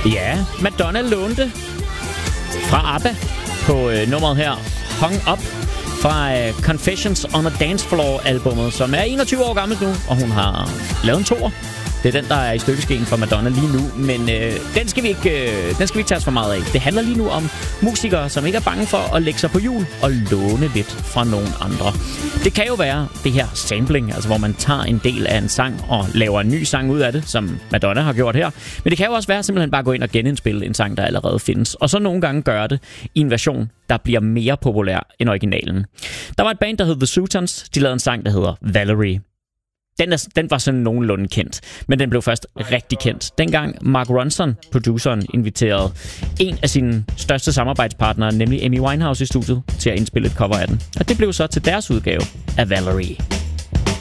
Ja, Madonna lånte fra ABBA på nummeret her, Hung Up, fra Confessions on a Dance Floor-albummet, som er 21 år gammelt nu, og hun har lavet en toer. Det er den, der er i stykkeskeen for Madonna lige nu, men den skal vi ikke tage os for meget af. Det handler lige nu om musikere, som ikke er bange for at lægge sig på hjul og låne lidt fra nogen andre. Det kan jo være det her sampling, altså hvor man tager en del af en sang og laver en ny sang ud af det, som Madonna har gjort her. Men det kan jo også være simpelthen bare gå ind og genindspille en sang, der allerede findes, og så nogle gange gøre det i en version, der bliver mere populær end originalen. Der var et band, der hed The Sutons. De lavede en sang, der hedder Valerie. Den var sådan nogenlunde kendt, men den blev først rigtig kendt. Dengang Mark Ronson, produceren, inviterede en af sine største samarbejdspartnere, nemlig Amy Winehouse, i studiet til at indspille et cover af den. Og det blev så til deres udgave af Valerie.